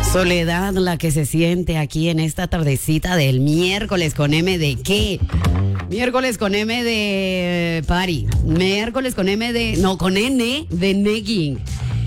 Soledad, la que se siente aquí en esta tardecita del miércoles con M de qué. Miércoles con M de party. Miércoles con M de... No, con N de negging.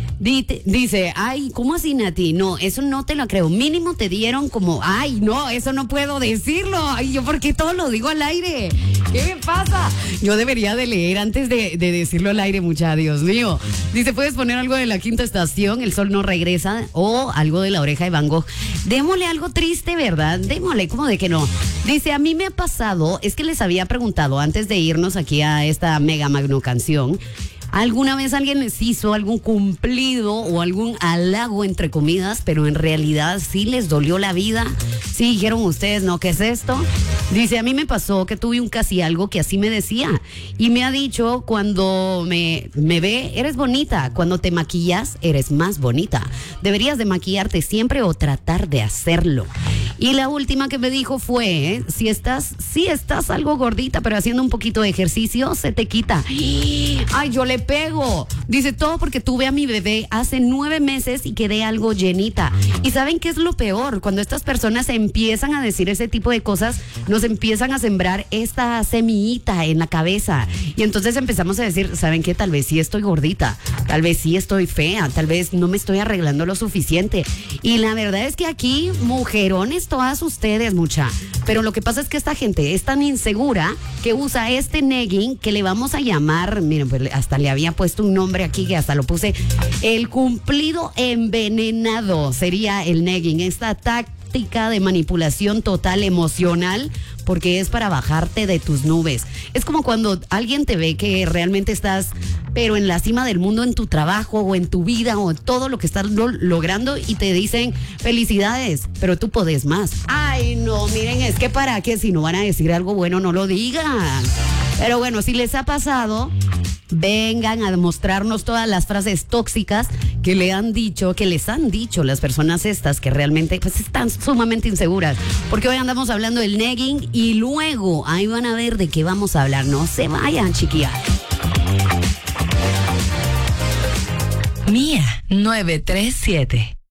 Dice, ay, ¿cómo así, Nati? No, eso no te lo creo. Mínimo te dieron como, ay, no, eso no puedo decirlo. Ay, yo, ¿por qué todo lo digo al aire? ¿Qué me pasa? Yo debería de leer antes de decirlo al aire, mucha, Dios mío. Dice, ¿puedes poner algo de La Quinta Estación? El sol no regresa. O algo de La Oreja de Van Gogh. Démosle algo triste, ¿verdad? Démosle, ¿cómo de que no? Dice, a mí me ha pasado, es que les había preguntado antes de irnos aquí a esta mega magno canción, ¿alguna vez alguien les hizo algún cumplido o algún halago entre comidas, pero en realidad sí les dolió la vida? Sí dijeron ustedes, ¿no? ¿Qué es esto? Dice, a mí me pasó que tuve un casi algo que así me decía y me ha dicho cuando me ve, eres bonita, cuando te maquillas, eres más bonita. Deberías de maquillarte siempre o tratar de hacerlo. Y la última que me dijo fue, si estás algo gordita, pero haciendo un poquito de ejercicio, se te quita. Ay, yo le pego. Dice, todo porque tuve a mi bebé hace 9 meses y quedé algo llenita. ¿Y saben qué es lo peor? Cuando estas personas empiezan a decir ese tipo de cosas, nos empiezan a sembrar esta semillita en la cabeza. Y entonces empezamos a decir, ¿saben qué? Tal vez sí estoy gordita, tal vez sí estoy fea, tal vez no me estoy arreglando lo suficiente. Y la verdad es que aquí, mujerones todas ustedes, mucha. Pero lo que pasa es que esta gente es tan insegura que usa este negging que le vamos a llamar, miren, pues hasta le había puesto un nombre aquí que hasta lo puse, el cumplido envenenado sería el negging, esta táctica de manipulación total emocional, porque es para bajarte de tus nubes. Es como cuando alguien te ve que realmente estás, pero en la cima del mundo, en tu trabajo o en tu vida o en todo lo que estás logrando y te dicen, felicidades, pero tú podés más. Ay, no, miren, es que para qué, si no van a decir algo bueno, no lo digan. Pero bueno, si les ha pasado, vengan a demostrarnos todas las frases tóxicas que les han dicho las personas estas que realmente pues están sumamente inseguras. Porque hoy andamos hablando del negging y luego ahí van a ver de qué vamos a hablar. No se vayan, chiquillas. Mía 937